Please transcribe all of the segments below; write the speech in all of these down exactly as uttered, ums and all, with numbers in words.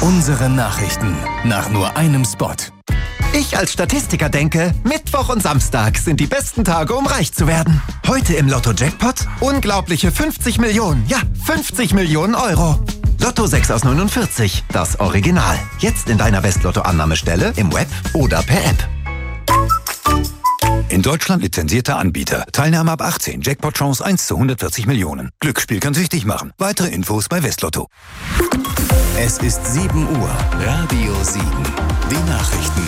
Unsere Nachrichten nach nur einem Spot. Ich als Statistiker denke, Mittwoch und Samstag sind die besten Tage, um reich zu werden. Heute im Lotto-Jackpot unglaubliche fünfzig Millionen, ja, fünfzig Millionen Euro. Lotto sechs aus neunundvierzig, das Original. Jetzt in deiner Westlotto-Annahmestelle, im Web oder per App. In Deutschland lizenzierter Anbieter. Teilnahme ab achtzehn. Jackpot-Chance eins zu hundertvierzig Millionen. Glücksspiel kann süchtig machen. Weitere Infos bei Westlotto. Es ist sieben Uhr. Radio sieben. Die Nachrichten.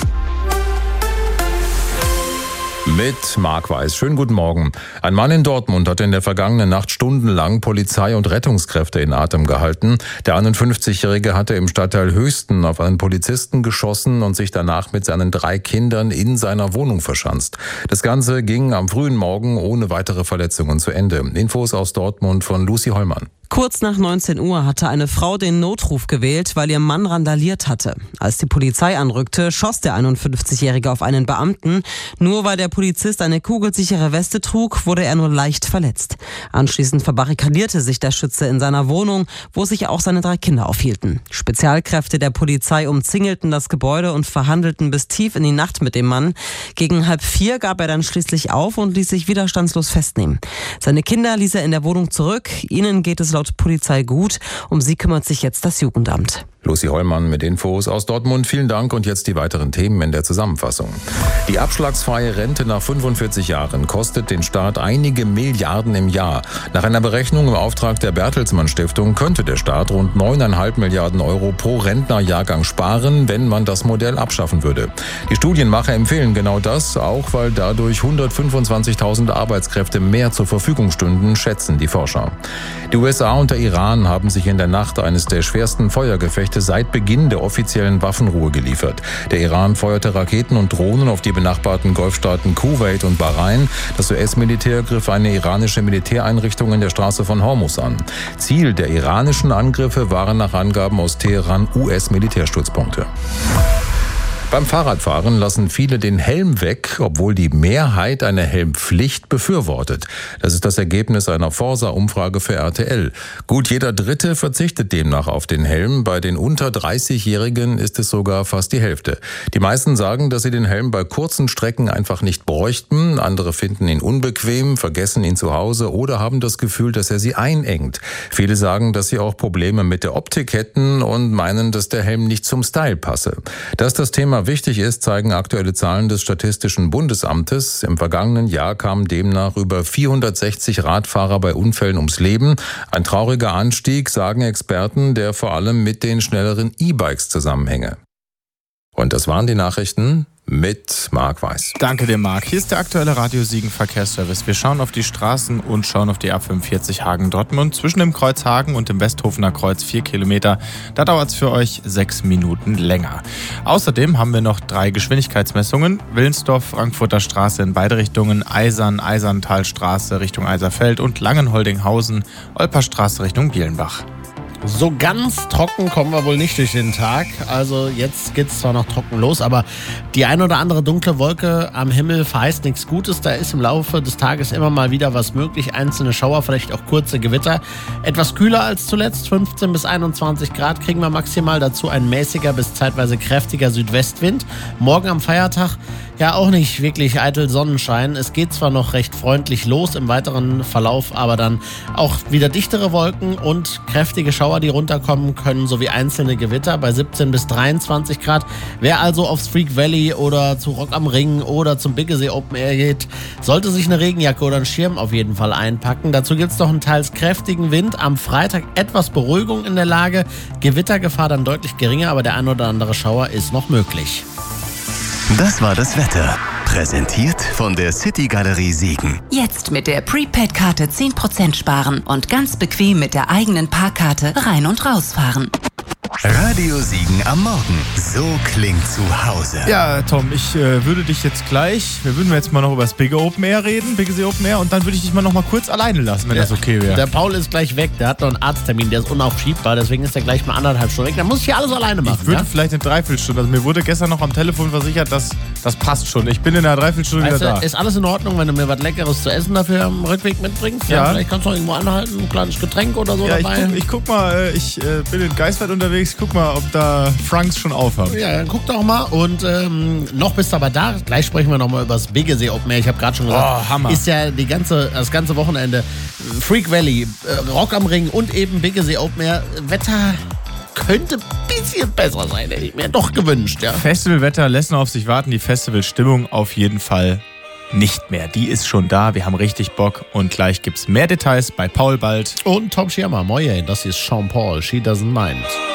Mit Marc Weiß. Schönen guten Morgen. Ein Mann in Dortmund hat in der vergangenen Nacht stundenlang Polizei und Rettungskräfte in Atem gehalten. Der einundfünfzigjährige hatte im Stadtteil Höchsten auf einen Polizisten geschossen und sich danach mit seinen drei Kindern in seiner Wohnung verschanzt. Das Ganze ging am frühen Morgen ohne weitere Verletzungen zu Ende. Infos aus Dortmund von Lucy Hollmann. Kurz nach neunzehn Uhr hatte eine Frau den Notruf gewählt, weil ihr Mann randaliert hatte. Als die Polizei anrückte, schoss der einundfünfzigjährige auf einen Beamten. Nur weil der Polizist eine kugelsichere Weste trug, wurde er nur leicht verletzt. Anschließend verbarrikadierte sich der Schütze in seiner Wohnung, wo sich auch seine drei Kinder aufhielten. Spezialkräfte der Polizei umzingelten das Gebäude und verhandelten bis tief in die Nacht mit dem Mann. Gegen halb vier gab er dann schließlich auf und ließ sich widerstandslos festnehmen. Seine Kinder ließ er in der Wohnung zurück. Ihnen geht es laut Polizei gut. Um sie kümmert sich jetzt das Jugendamt. Lucy Hollmann mit Infos aus Dortmund. Vielen Dank und jetzt die weiteren Themen in der Zusammenfassung. Die abschlagsfreie Rente nach fünfundvierzig Jahren kostet den Staat einige Milliarden im Jahr. Nach einer Berechnung im Auftrag der Bertelsmann Stiftung könnte der Staat rund neuneinhalb Milliarden Euro pro Rentnerjahrgang sparen, wenn man das Modell abschaffen würde. Die Studienmacher empfehlen genau das, auch weil dadurch hundertfünfundzwanzigtausend Arbeitskräfte mehr zur Verfügung stünden, schätzen die Forscher. Die U S A und der Iran haben sich in der Nacht eines der schwersten Feuergefechte seit Beginn der offiziellen Waffenruhe geliefert. Der Iran feuerte Raketen und Drohnen auf die benachbarten Golfstaaten Kuwait und Bahrain. Das U S-Militär griff eine iranische Militäreinrichtung in der Straße von Hormuz an. Ziel der iranischen Angriffe waren nach Angaben aus Teheran U S-Militärstützpunkte. Beim Fahrradfahren lassen viele den Helm weg, obwohl die Mehrheit eine Helmpflicht befürwortet. Das ist das Ergebnis einer Forsa-Umfrage für R T L. Gut jeder Dritte verzichtet demnach auf den Helm. Bei den unter dreißigjährigen ist es sogar fast die Hälfte. Die meisten sagen, dass sie den Helm bei kurzen Strecken einfach nicht bräuchten. Andere finden ihn unbequem, vergessen ihn zu Hause oder haben das Gefühl, dass er sie einengt. Viele sagen, dass sie auch Probleme mit der Optik hätten und meinen, dass der Helm nicht zum Style passe. Dass das Thema wichtig ist, zeigen aktuelle Zahlen des Statistischen Bundesamtes. Im vergangenen Jahr kamen demnach über vierhundertsechzig Radfahrer bei Unfällen ums Leben. Ein trauriger Anstieg, sagen Experten, der vor allem mit den schnelleren E-Bikes zusammenhänge. Und das waren die Nachrichten mit Marc Weiß. Danke dir, Marc. Hier ist der aktuelle Radio Siegen Verkehrsservice. Wir schauen auf die Straßen und schauen auf die A fünfundvierzig Hagen-Dortmund. Zwischen dem Kreuz Hagen und dem Westhofener Kreuz vier Kilometer. Da dauert es für euch sechs Minuten länger. Außerdem haben wir noch drei Geschwindigkeitsmessungen. Willensdorf, Frankfurter Straße in beide Richtungen, Eisern, Eiserntalstraße Richtung Eiserfeld und Langenholdinghausen, Olperstraße Richtung Bielenbach. So ganz trocken kommen wir wohl nicht durch den Tag. Also jetzt geht's zwar noch trocken los, aber die ein oder andere dunkle Wolke am Himmel verheißt nichts Gutes. Da ist im Laufe des Tages immer mal wieder was möglich. Einzelne Schauer, vielleicht auch kurze Gewitter. Etwas kühler als zuletzt, fünfzehn bis einundzwanzig Grad kriegen wir maximal. Dazu ein mäßiger bis zeitweise kräftiger Südwestwind. Morgen am Feiertag ja auch nicht wirklich eitel Sonnenschein. Es geht zwar noch recht freundlich los im weiteren Verlauf, aber dann auch wieder dichtere Wolken und kräftige Schauer, die runterkommen können, sowie einzelne Gewitter bei siebzehn bis dreiundzwanzig Grad. Wer also aufs Freak Valley oder zu Rock am Ring oder zum Biggesee Open Air geht, sollte sich eine Regenjacke oder einen Schirm auf jeden Fall einpacken. Dazu gibt es noch einen teils kräftigen Wind. Am Freitag etwas Beruhigung in der Lage. Gewittergefahr dann deutlich geringer, aber der ein oder andere Schauer ist noch möglich. Das war das Wetter. Präsentiert von der City Galerie Siegen. Jetzt mit der Prepaid-Karte zehn Prozent sparen und ganz bequem mit der eigenen Parkkarte rein und rausfahren. Radio Siegen am Morgen. So klingt zu Hause. Ja, Tom, ich äh, würde dich jetzt gleich, wir würden jetzt mal noch über das Big Open Air reden, Biggesee Open Air, und dann würde ich dich mal noch mal kurz alleine lassen, wenn ja, das okay wäre. Der Paul ist gleich weg, der hat noch einen Arzttermin, der ist unaufschiebbar, deswegen ist er gleich mal anderthalb Stunden weg. Dann muss ich hier alles alleine machen. Ich würde ja? vielleicht eine Dreiviertelstunde, also mir wurde gestern noch am Telefon versichert, dass das passt schon. Ich bin in einer Dreiviertelstunde weißt wieder du, da. Ist alles in Ordnung, wenn du mir was Leckeres zu essen dafür am Rückweg mitbringst? Ja. ja vielleicht kannst du noch irgendwo anhalten, ein kleines Getränk oder so ja, dabei. Ich guck, ich guck mal, ich äh, bin in Geiswert unterwegs. unterwegs, guck mal, ob da Franks schon aufhaben. Ja, dann guck doch mal. Und ähm, noch bist du aber da. Gleich sprechen wir nochmal über das Biggesee Open Air. Ich habe gerade schon gesagt, oh, Hammer. Ist ja die ganze, das ganze Wochenende Freak Valley, äh, Rock am Ring und eben Biggesee Open Air. Wetter könnte ein bisschen besser sein, hätte ich mir doch gewünscht. Ja? Festivalwetter lässt noch auf sich warten. Die Festivalstimmung auf jeden Fall nicht mehr. Die ist schon da. Wir haben richtig Bock. Und gleich gibt's mehr Details bei Paul Bald. Und Tom Schirmer. Moje, das ist Sean Paul. She doesn't mind.